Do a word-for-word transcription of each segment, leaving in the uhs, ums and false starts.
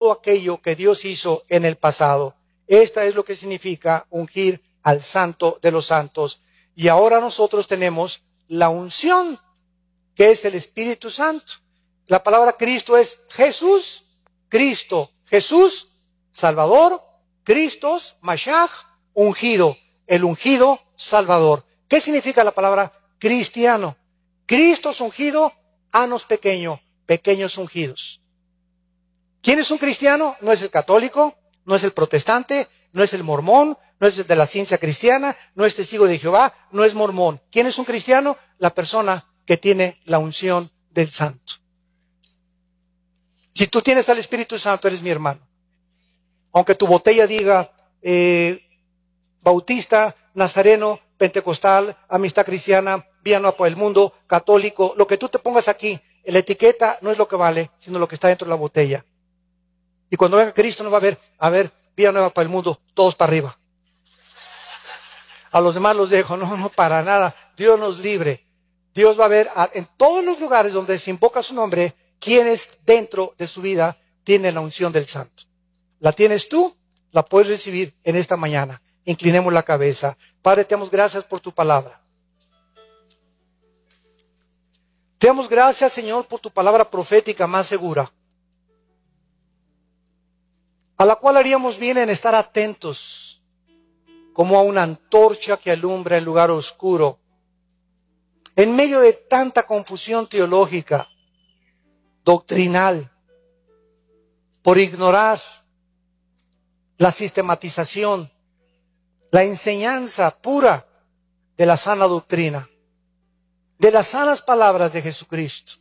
todo aquello que Dios hizo en el pasado. Esta es lo que significa ungir al Santo de los Santos. Y ahora nosotros tenemos la unción, que es el Espíritu Santo. La palabra Cristo es Jesús, Cristo, Jesús, Salvador, Cristos, Mashiach, ungido, el ungido Salvador. ¿Qué significa la palabra cristiano? Cristo es ungido, anos pequeño, pequeños ungidos. ¿Quién es un cristiano? No es el católico, no es el protestante, no es el mormón, no es el de la ciencia cristiana, no es testigo de Jehová, no es mormón. ¿Quién es un cristiano? La persona que tiene la unción del Santo. Si tú tienes al Espíritu Santo, eres mi hermano. Aunque tu botella diga eh, bautista, nazareno, pentecostal, amistad cristiana, Vía Nueva por el Mundo, católico, lo que tú te pongas aquí, la etiqueta no es lo que vale, sino lo que está dentro de la botella. Y cuando venga Cristo no va a ver, a ver, Vía Nueva para el Mundo, todos para arriba. A los demás los dejo, no, no, para nada. Dios nos libre. Dios va a ver a, en todos los lugares donde se invoca su nombre, quienes dentro de su vida tienen la unción del Santo. ¿La tienes tú? La puedes recibir en esta mañana. Inclinemos la cabeza. Padre, te damos gracias por tu palabra. Te damos gracias, Señor, por tu palabra profética más segura, a la cual haríamos bien en estar atentos, como a una antorcha que alumbra el lugar oscuro, en medio de tanta confusión teológica, doctrinal, por ignorar la sistematización, la enseñanza pura de la sana doctrina, de las sanas palabras de Jesucristo.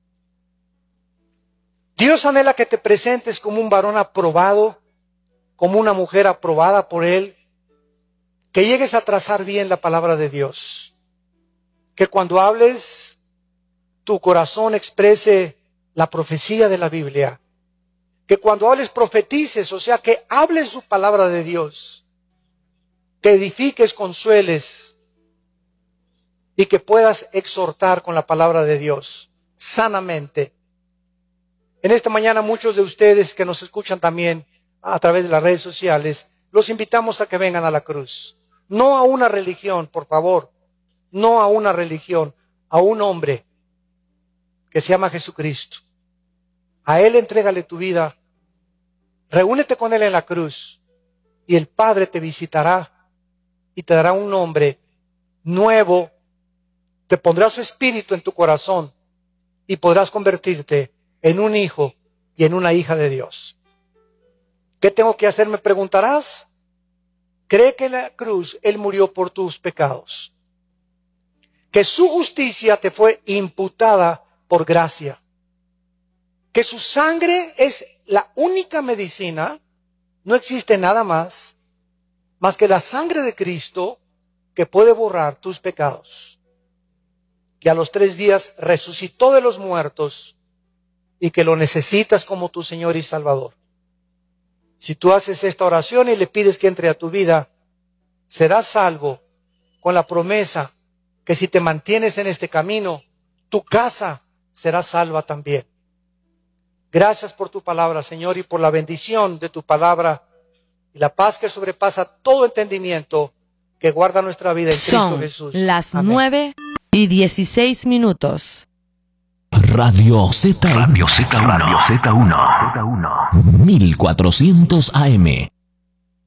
Dios anhela que te presentes como un varón aprobado, como una mujer aprobada por Él, que llegues a trazar bien la palabra de Dios, que cuando hables, tu corazón exprese la profecía de la Biblia, que cuando hables profetices, o sea, que hables su palabra de Dios, que edifiques, consueles, y que puedas exhortar con la palabra de Dios, sanamente. En esta mañana muchos de ustedes que nos escuchan también a través de las redes sociales, los invitamos a que vengan a la cruz. No a una religión, por favor, no a una religión, a un hombre que se llama Jesucristo. A Él entrégale tu vida, reúnete con Él en la cruz y el Padre te visitará y te dará un nombre nuevo, te pondrá su espíritu en tu corazón y podrás convertirte en un hijo y en una hija de Dios. ¿Qué tengo que hacer? Me preguntarás. Cree que en la cruz Él murió por tus pecados, que su justicia te fue imputada por gracia, que su sangre es la única medicina, no existe nada más, más que la sangre de Cristo que puede borrar tus pecados, que a los tres días resucitó de los muertos y que lo necesitas como tu Señor y Salvador. Si tú haces esta oración y le pides que entre a tu vida, serás salvo con la promesa que si te mantienes en este camino, tu casa será salva también. Gracias por tu palabra, Señor, y por la bendición de tu palabra y la paz que sobrepasa todo entendimiento que guarda nuestra vida en Son Cristo Jesús. las Amén. nueve y dieciséis minutos. Radio Z, Radio Z uno, Radio Z uno, mil cuatrocientos A M.